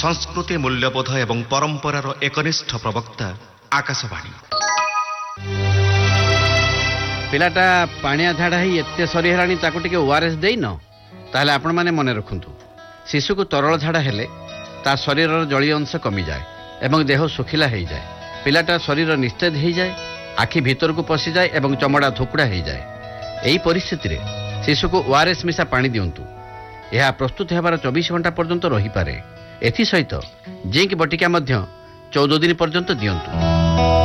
संस्कृति मूल्यबोध एवं परंपरार एकनिष्ठ प्रवक्ता आकाशवाणी। पिलाटा पाणिया झाड़ा ही एते सरी हेलानी ताको टिके ओआरएस देइन ताहले आपण माने मने रखंतु शिशु को तरल झाड़ा हेले ता शरीरर जलीय अंश कमी जाए एवं देह सुखिला हो जाए। पिलाटा शरीर निस्तेज हो जाए, आखि भीतर को पशि जाए एवं चमड़ा धोकुड़ा हो जाए। एही परिस्थिति रे शिशु को ओआरएस मिसा पानी दियंतु। यह प्रस्तुत हेबार 24 घंटा पर्यंत रही पारे। एथि सहित जिंक बटिका मध्य 14 दिन पर्यंत दियंतु।